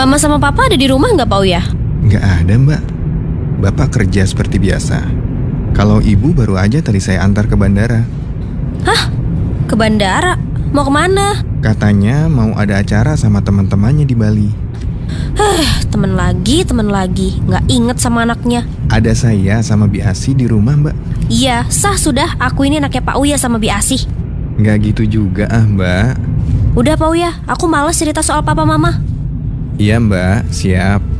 Mama sama Papa ada di rumah nggak, Pak Uya? Nggak ada, Mbak. Bapak kerja seperti biasa. Kalau ibu baru aja tadi saya antar ke bandara. Hah? Ke bandara? Mau kemana? Katanya mau ada acara sama teman-temannya di Bali. Temen lagi. Nggak inget sama anaknya. Ada saya sama Bi Asi di rumah, Mbak. Iya, sah sudah. Aku ini anaknya Pak Uya sama Bi Asih. Nggak gitu juga Mbak. Udah Pak Uya, aku males cerita soal papa mama. Iya Mbak, siap.